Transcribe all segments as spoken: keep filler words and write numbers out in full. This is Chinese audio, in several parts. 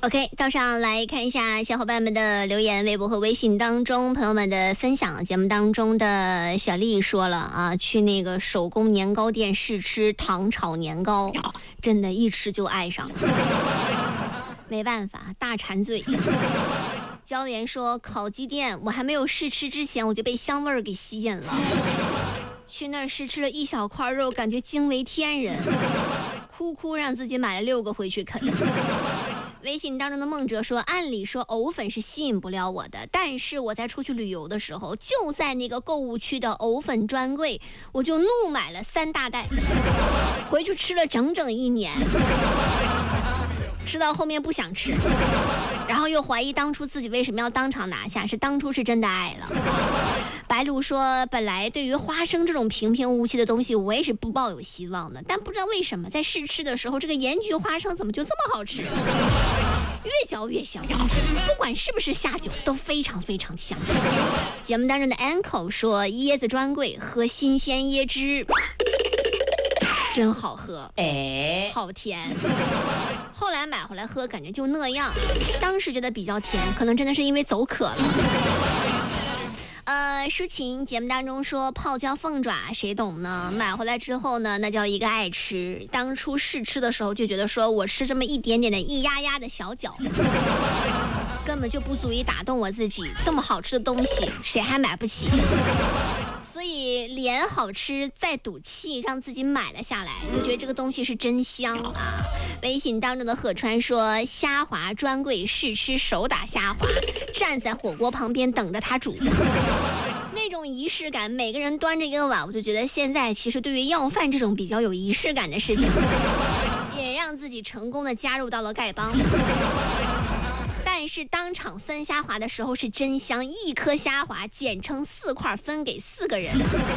OK， 道上来看一下小伙伴们的留言，微博和微信当中朋友们的分享。节目当中的小丽说了啊，去那个手工年糕店试吃糖炒年糕，真的一吃就爱上，没办法，大馋嘴。焦源说，烤鸡店我还没有试吃之前我就被香味儿给吸引了，去那儿试吃了一小块肉，感觉惊为天人，哭哭让自己买了六个回去啃。微信当中的梦哲说，按理说藕粉是吸引不了我的，但是我在出去旅游的时候，就在那个购物区的藕粉专柜，我就怒买了三大袋，回去吃了整整一年，吃到后面不想吃，然后又怀疑当初自己为什么要当场拿下，是当初是真的爱了。白露说，本来对于花生这种平平无奇的东西我也是不抱有希望的，但不知道为什么在试吃的时候，这个盐焗花生怎么就这么好吃，越嚼越香，不管是不是下酒都非常非常香。节目当中的 Uncle 说，椰子专柜喝新鲜椰汁真好喝，哎，好甜。后来买回来喝，感觉就那样。当时觉得比较甜，可能真的是因为走渴了。呃，抒情节目当中说，泡椒凤爪谁懂呢？买回来之后呢，那叫一个爱吃。当初试吃的时候就觉得说，我吃这么一点点的一压压的小脚，根本就不足以打动我自己。这么好吃的东西，谁还买不起？所以连好吃再赌气，让自己买了下来，就觉得这个东西是真香啊。微信当中的贺川说，虾滑专柜试吃手打虾滑，站在火锅旁边等着它煮，那种仪式感，每个人端着一个碗，我就觉得现在其实对于要饭这种比较有仪式感的事情，也让自己成功的加入到了丐帮。但是当场分虾滑的时候是真香，一颗虾滑剪成四块分给四个人，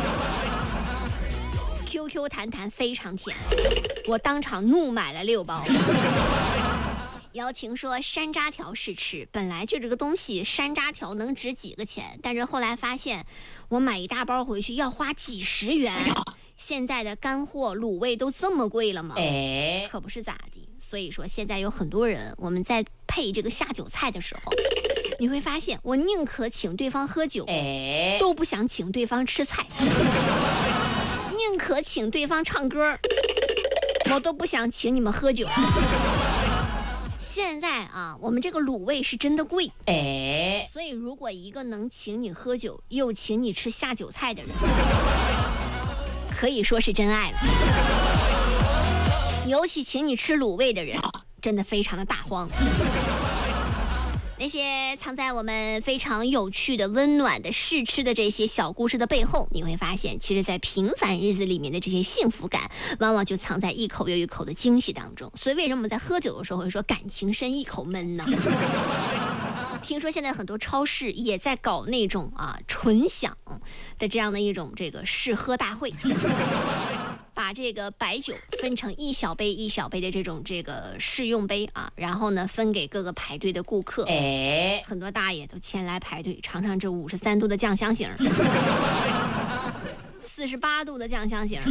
Q Q 弹弹非常甜，我当场怒买了六包。姚晴说，山楂条试吃，本来就这个东西山楂条能值几个钱，但是后来发现我买一大包回去要花几十元，现在的干货卤味都这么贵了吗？哎，可不是咋的。所以说现在有很多人，我们在配这个下酒菜的时候，你会发现我宁可请对方喝酒，哎，都不想请对方吃菜，宁可请对方唱歌，我都不想请你们喝酒。现在啊，我们这个卤味是真的贵，哎，所以如果一个能请你喝酒又请你吃下酒菜的人，可以说是真爱了。尤其请你吃卤味的人，真的非常的大方。那些藏在我们非常有趣的温暖的试吃的这些小故事的背后，你会发现其实在平凡日子里面的这些幸福感往往就藏在一口又一口的惊喜当中。所以为什么我们在喝酒的时候会说感情深一口闷呢？听说现在很多超市也在搞那种啊纯享的这样的一种这个试喝大会，把这个白酒分成一小杯一小杯的这种这个试用杯啊，然后呢分给各个排队的顾客，哎，很多大爷都前来排队尝尝这五十三度的酱香型，四十八度的酱香型，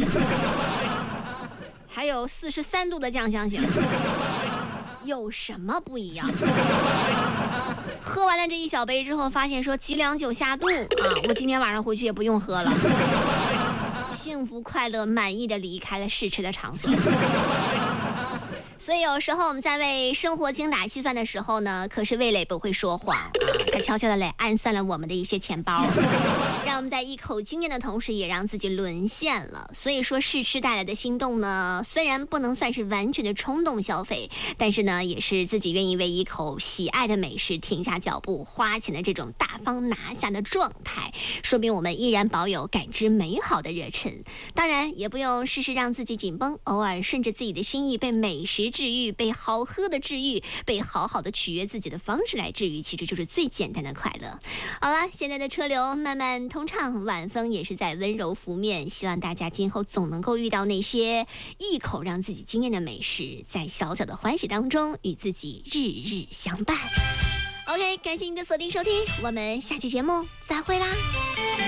还有四十三度的酱香型，有什么不一样？喝完了这一小杯之后，发现说几两酒下肚啊，我今天晚上回去也不用喝了。幸福快乐满意的离开了试吃的场所。所以有时候我们在为生活精打细算的时候呢，可是味蕾不会说谎啊，它悄悄的来暗算了我们的一些钱包，让我们在一口经验的同时也让自己沦陷了。所以说试吃带来的心动呢，虽然不能算是完全的冲动消费，但是呢也是自己愿意为一口喜爱的美食停下脚步花钱的这种大方拿下的状态，说明我们依然保有感知美好的热忱。当然也不用事事让自己紧绷，偶尔顺着自己的心意被美食治愈，被好喝的治愈，被好好的取悦自己的方式来治愈，其实就是最简单的快乐。好了，现在的车流慢慢通畅，晚风也是在温柔拂面，希望大家今后总能够遇到那些一口让自己惊艳的美食，在小小的欢喜当中与自己日日相伴。OK， 感谢您的锁定收听，我们下期节目再会啦。